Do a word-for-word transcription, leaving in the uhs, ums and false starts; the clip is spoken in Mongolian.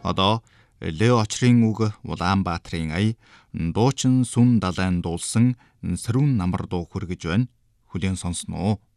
Одоо Лео очрын үг Улаанбаатарын ая дуучин сүн далайн дуулсан сэрүүн намар дуу хүргэж байна. Хүлээн сонсноо.